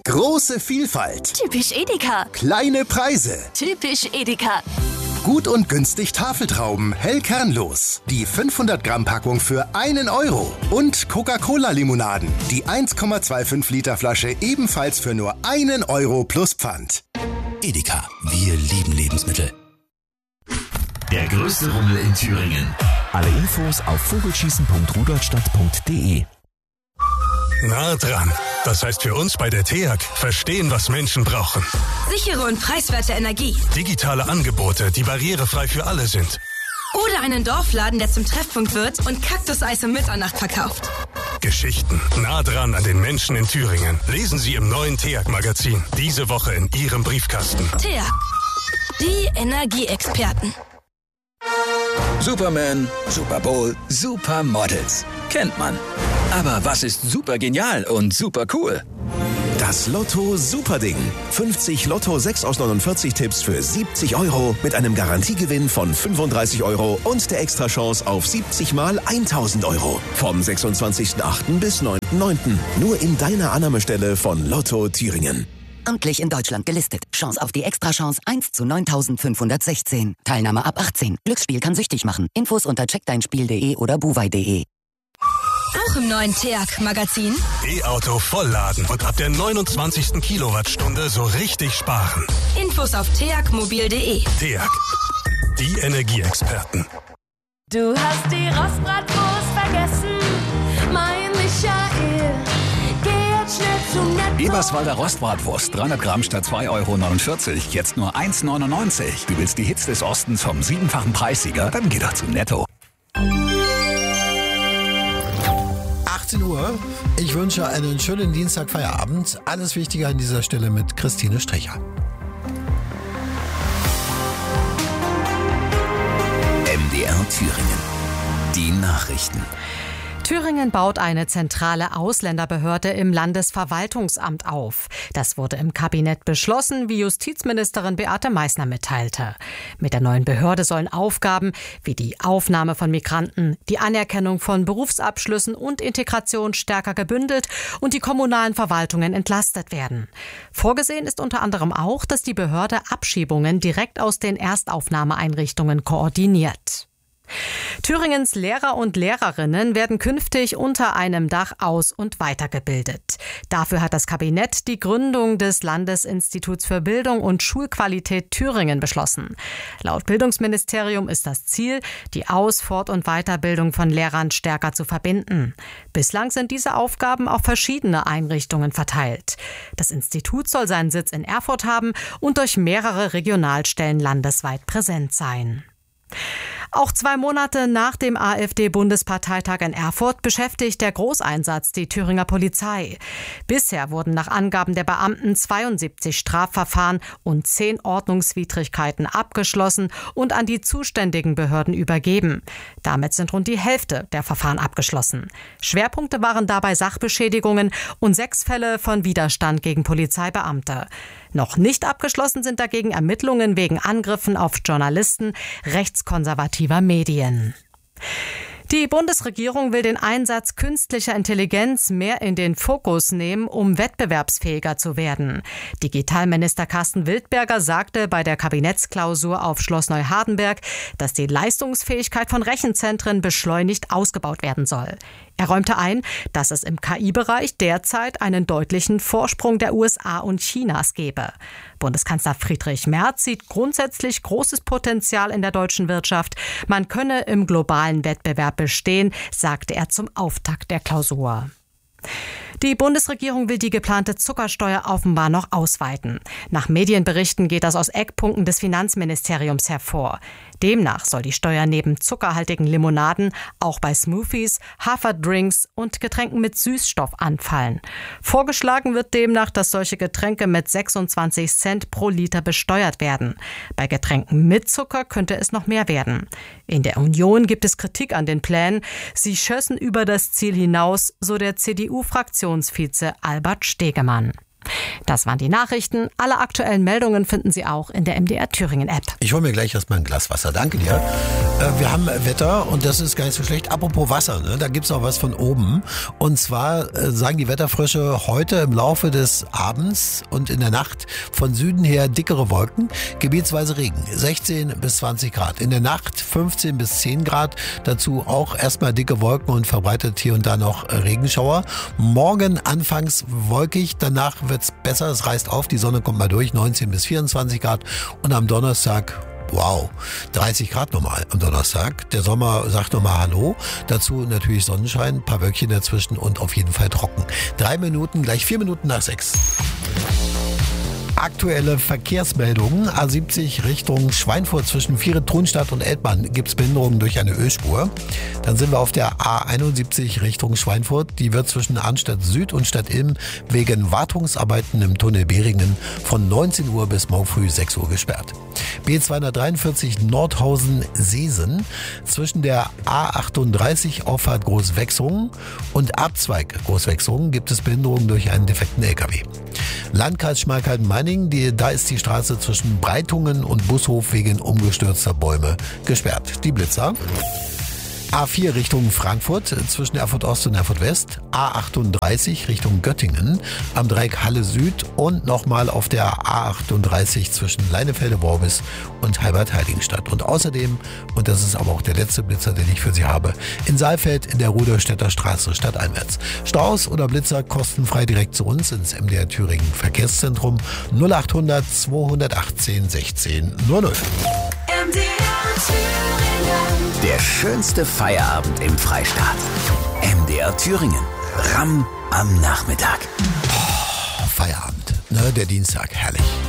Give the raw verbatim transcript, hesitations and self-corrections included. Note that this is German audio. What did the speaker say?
Große Vielfalt. Typisch Edeka. Kleine Preise. Typisch Edeka. Gut und günstig Tafeltrauben, hell kernlos. Die fünfhundert Gramm Packung für einen Euro. Und Coca-Cola-Limonaden. Die eins Komma fünfundzwanzig Liter Flasche ebenfalls für nur einen Euro plus Pfand. Edeka, wir lieben Lebensmittel. Der größte Rummel in Thüringen. Alle Infos auf vogelschießen punkt rudolstadt punkt de. Nah dran. Das heißt für uns bei der T E A G, verstehen, was Menschen brauchen. Sichere und preiswerte Energie. Digitale Angebote, die barrierefrei für alle sind. Oder einen Dorfladen, der zum Treffpunkt wird und Kaktuseis um Mitternacht verkauft. Geschichten nah dran an den Menschen in Thüringen. Lesen Sie im neuen T E A G-Magazin. Diese Woche in Ihrem Briefkasten. T E A G. Die Energieexperten. Superman, Super Bowl, Supermodels. Kennt man. Aber was ist super genial und super cool? Das Lotto Superding. fünfzig Lotto sechs aus neunundvierzig Tipps für siebzig Euro mit einem Garantiegewinn von fünfunddreißig Euro und der Extrachance auf siebzig mal tausend Euro. Vom sechsundzwanzigsten achten bis neunten neunten Nur in deiner Annahmestelle von Lotto Thüringen. Amtlich in Deutschland gelistet. Chance auf die Extrachance eins zu neuntausendfünfhundertsechzehn. Teilnahme ab achtzehn. Glücksspiel kann süchtig machen. Infos unter checkdeinspiel punkt de oder buwei punkt de. Auch im neuen T E A G-Magazin. E-Auto vollladen und ab der neunundzwanzigsten Kilowattstunde so richtig sparen. Infos auf t e a g mobil punkt de. T E A G, die Energieexperten. Du hast die Rostbratwurst vergessen, mein Michael. Geh jetzt schnell zum Netto. Eberswalder Rostbratwurst, dreihundert Gramm statt zwei Euro neunundvierzig. Jetzt nur eins neunundneunzig. Du willst die Hits des Ostens vom siebenfachen Preissieger? Dann geh doch zum Netto. achtzehn Uhr. Ich wünsche einen schönen Dienstagfeierabend. Alles Wichtige an dieser Stelle mit Christine Stricher. M D R Thüringen. Die Nachrichten. Thüringen baut eine zentrale Ausländerbehörde im Landesverwaltungsamt auf. Das wurde im Kabinett beschlossen, wie Justizministerin Beate Meißner mitteilte. Mit der neuen Behörde sollen Aufgaben wie die Aufnahme von Migranten, die Anerkennung von Berufsabschlüssen und Integration stärker gebündelt und die kommunalen Verwaltungen entlastet werden. Vorgesehen ist unter anderem auch, dass die Behörde Abschiebungen direkt aus den Erstaufnahmeeinrichtungen koordiniert. Thüringens Lehrer und Lehrerinnen werden künftig unter einem Dach aus- und weitergebildet. Dafür hat das Kabinett die Gründung des Landesinstituts für Bildung und Schulqualität Thüringen beschlossen. Laut Bildungsministerium ist das Ziel, die Aus-, Fort- und Weiterbildung von Lehrern stärker zu verbinden. Bislang sind diese Aufgaben auf verschiedene Einrichtungen verteilt. Das Institut soll seinen Sitz in Erfurt haben und durch mehrere Regionalstellen landesweit präsent sein. Auch zwei Monate nach dem AfD-Bundesparteitag in Erfurt beschäftigt der Großeinsatz die Thüringer Polizei. Bisher wurden nach Angaben der Beamten zweiundsiebzig Strafverfahren und zehn Ordnungswidrigkeiten abgeschlossen und an die zuständigen Behörden übergeben. Damit sind rund die Hälfte der Verfahren abgeschlossen. Schwerpunkte waren dabei Sachbeschädigungen und sechs Fälle von Widerstand gegen Polizeibeamte. Noch nicht abgeschlossen sind dagegen Ermittlungen wegen Angriffen auf Journalisten rechtskonservativer Medien. Die Bundesregierung will den Einsatz künstlicher Intelligenz mehr in den Fokus nehmen, um wettbewerbsfähiger zu werden. Digitalminister Carsten Wildberger sagte bei der Kabinettsklausur auf Schloss Neuhardenberg, dass die Leistungsfähigkeit von Rechenzentren beschleunigt ausgebaut werden soll. Er räumte ein, dass es im K I-Bereich derzeit einen deutlichen Vorsprung der U S A und Chinas gebe. Bundeskanzler Friedrich Merz sieht grundsätzlich großes Potenzial in der deutschen Wirtschaft. Man könne im globalen Wettbewerb bestehen, sagte er zum Auftakt der Klausur. Die Bundesregierung will die geplante Zuckersteuer offenbar noch ausweiten. Nach Medienberichten geht das aus Eckpunkten des Finanzministeriums hervor. Demnach soll die Steuer neben zuckerhaltigen Limonaden auch bei Smoothies, Haferdrinks und Getränken mit Süßstoff anfallen. Vorgeschlagen wird demnach, dass solche Getränke mit sechsundzwanzig Cent pro Liter besteuert werden. Bei Getränken mit Zucker könnte es noch mehr werden. In der Union gibt es Kritik an den Plänen. Sie schössen über das Ziel hinaus, so der C D U-Fraktionsvize Albert Stegemann. Das waren die Nachrichten. Alle aktuellen Meldungen finden Sie auch in der M D R Thüringen App. Ich hole mir gleich erstmal ein Glas Wasser. Danke dir. Äh, wir haben Wetter und das ist gar nicht so schlecht. Apropos Wasser, ne? Da gibt's auch was von oben. Und zwar äh, sagen die Wetterfrösche heute im Laufe des Abends und in der Nacht von Süden her dickere Wolken, gebietsweise Regen. sechzehn bis zwanzig Grad. In der Nacht fünfzehn bis zehn Grad. Dazu auch erstmal dicke Wolken und verbreitet hier und da noch äh, Regenschauer. Morgen anfangs wolkig, danach wird's besser. Es reißt auf, die Sonne kommt mal durch. neunzehn bis vierundzwanzig Grad. Und am Donnerstag, wow, dreißig Grad nochmal am Donnerstag. Der Sommer sagt nochmal Hallo. Dazu natürlich Sonnenschein, ein paar Wölkchen dazwischen und auf jeden Fall trocken. Drei Minuten, gleich vier Minuten nach sechs. Aktuelle Verkehrsmeldungen. A siebzig Richtung Schweinfurt zwischen Viere-Thronstadt und Eltmann gibt es Behinderungen durch eine Ölspur. Dann sind wir auf der A einundsiebzig Richtung Schweinfurt. Die wird zwischen Arnstadt Süd und Stadtilm wegen Wartungsarbeiten im Tunnel Behringen von neunzehn Uhr bis morgen früh sechs Uhr gesperrt. B zweihundertdreiundvierzig Nordhausen-Seesen zwischen der A achtunddreißig Auffahrt Großwechsungen und Abzweig Großwechsungen gibt es Behinderungen durch einen defekten L K W. Landkreis Schmalkalden-Meiningen, die, da ist die Straße zwischen Breitungen und Bushof wegen umgestürzter Bäume gesperrt. Die Blitzer. A vier Richtung Frankfurt zwischen Erfurt Ost und Erfurt West, A achtunddreißig Richtung Göttingen, am Dreieck Halle Süd und nochmal auf der A achtunddreißig zwischen Leinefelde-Worbis und Halbert-Heiligenstadt. Und außerdem, und das ist aber auch der letzte Blitzer, den ich für Sie habe, in Saalfeld in der Rudolstädter Straße stadteinwärts. Staus oder Blitzer kostenfrei direkt zu uns ins M D R Thüringen Verkehrszentrum null achthundert zweihundertachtzehn sechzehn null null. M D R Thüringen. Der schönste Feierabend im Freistaat. M D R Thüringen. R A M am Nachmittag. Oh, Feierabend, ne, der Dienstag, herrlich.